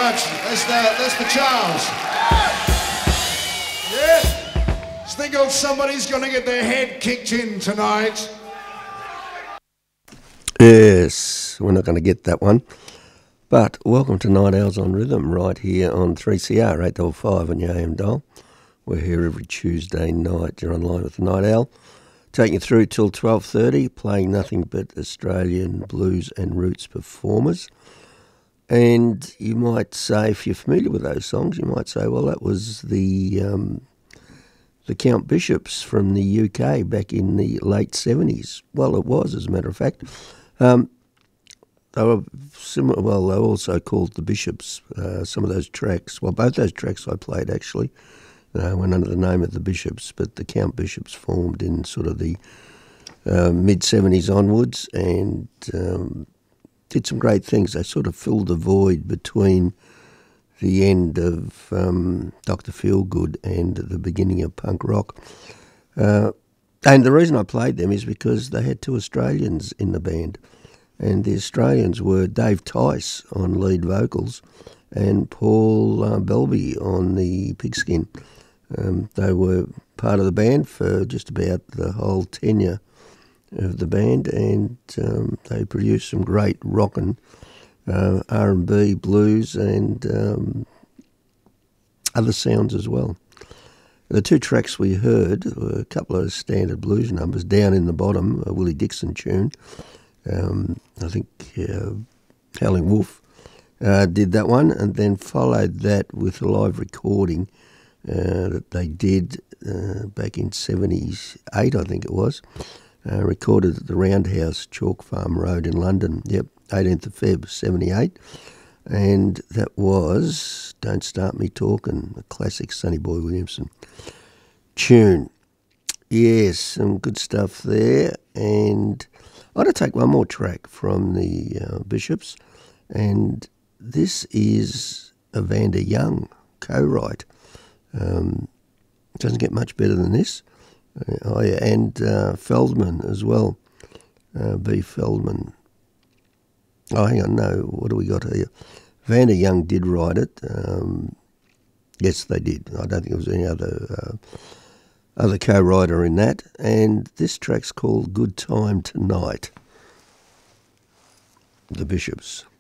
much. That's for Charles. Yeah? Just think of somebody's going to get their head kicked in tonight. Yes, we're not going to get that one. But welcome to Night Owls on Rhythm right here on 3CR 855 on your AM dial. We're here every Tuesday night. You're online with the Night Owl. Taking you through till 12:30, playing nothing but Australian blues and roots performers. And you might say, if you're familiar with those songs, you might say, well, that was the Count Bishops from the UK back in the late 70s. Well, it was, as a matter of fact. They were similar. Well, they were also called the Bishops. Some of those tracks, well, both those tracks I played actually went under the name of the Bishops, but the Count Bishops formed in sort of the mid-70s onwards and did some great things. They sort of filled the void between the end of Dr. Feelgood and the beginning of punk rock. And the reason I played them is because they had two Australians in the band. And the Australians were Dave Tice on lead vocals and Paul Belby on the Pigskin. They were part of the band for just about the whole tenure of the band, and they produced some great rockin' R&B, blues, and other sounds as well. The two tracks we heard were a couple of standard blues numbers. Down in the Bottom, a Willie Dixon tune. I think Howling Wolf did that one, and then followed that with a live recording that they did back in 78, I think it was, recorded at the Roundhouse, Chalk Farm Road in London. Yep, 18th of Feb, 78. And that was Don't Start Me Talking, a classic Sonny Boy Williamson tune. Yes, some good stuff there. And I'm going to take one more track from the Bishops, and this is a Vanda Young co-write. Doesn't get much better than this. Oh yeah, and Feldman as well, B. Feldman. Oh, hang on, no, what do we got here? Vanda Young did write it. Yes, they did. I don't think there was any other co-writer in that, and this track's called Good Time Tonight, the Bishops.